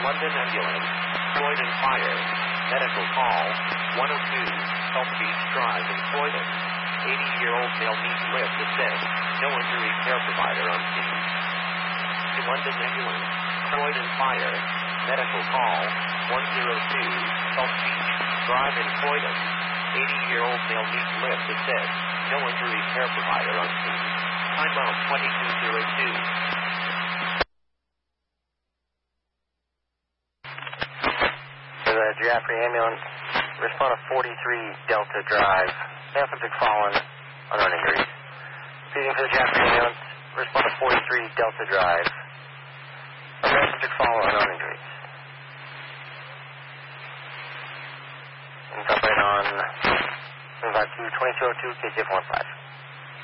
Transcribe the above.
London ambulance. Croydon fire. Medical call. 102. South Beach Drive in Croydon. 80-year-old male needs lift assist. No injury. Care provider on scene. To London ambulance. Croydon fire. Medical call. 102. South Beach Drive in Croydon. 80-year-old male needs lift assist. No injury. Care provider on scene. Time out 2202. For the Jaffrey ambulance, respond to 43 Delta Drive. Male subject fallen, unknown injuries. Repeating for the Jaffrey ambulance, respond to 43 Delta Drive. Male subject fallen, unknown injuries. Incorporate on 2202 KTF 15.